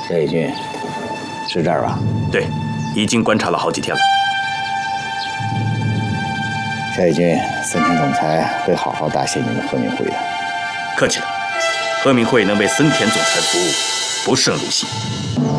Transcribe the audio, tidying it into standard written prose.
夏野君，是这儿吧？ 对，已经观察了好几天了。 夏野君，森田总裁会好好答谢你们和明会的。 客气了，和明会能为森田总裁服务，不胜荣幸。